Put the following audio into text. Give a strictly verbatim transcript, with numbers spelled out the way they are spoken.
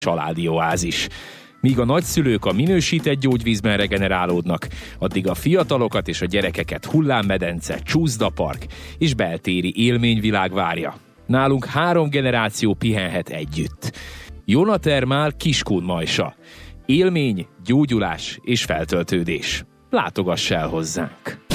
családi oázis. Míg a nagyszülők a minősített gyógyvízben regenerálódnak, addig a fiatalokat és a gyerekeket hullámmedence, csúszdapark és beltéri élményvilág várja. Nálunk három generáció pihenhet együtt. Jonatermál Kiskun-Majsa. Élmény, gyógyulás és feltöltődés. Látogass el hozzánk!